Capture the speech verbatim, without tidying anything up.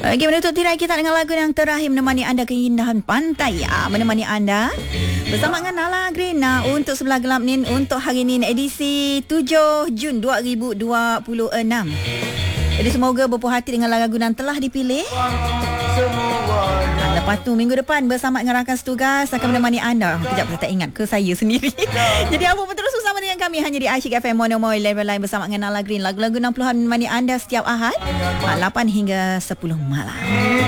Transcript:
Okey, menutup tirai kita dengan lagu yang terakhir menemani anda keindahan pantai. Ah, menemani anda bersama dengan Nala Green ah, untuk Sebelah Gelap ni untuk hari ini edisi tujuh Jun dua ribu dua puluh enam. Jadi semoga berpuas hati dengan lagu yang telah dipilih. Ah, lepas tu minggu depan bersama dengan rakan setugas akan menemani anda. Kejap saya tak ingat ke saya sendiri. Jadi apa pun terus bersama dengan kami hanya di Asyik F M Mono Moi Level Line bersama dengan Nala Green. Lagu-lagu enam puluhan menemani anda setiap Ahad lapan hingga sepuluh malam.